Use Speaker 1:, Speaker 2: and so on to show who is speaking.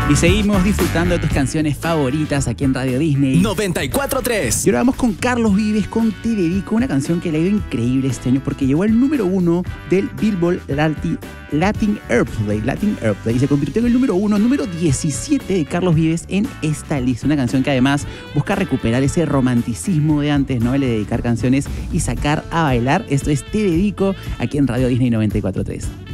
Speaker 1: Y seguimos disfrutando de tus canciones favoritas aquí en Radio Disney
Speaker 2: 94.3.
Speaker 1: Y ahora vamos con Carlos Vives con Te Dedico, una canción que le ha ido increíble este año porque llegó al número 1 del Billboard Latin Airplay y se convirtió en el número 17 de Carlos Vives en esta lista. Una canción que además busca recuperar ese romanticismo de antes, ¿no? El de dedicar canciones y sacar a bailar. Esto es Te Dedico aquí en Radio Disney 94.3.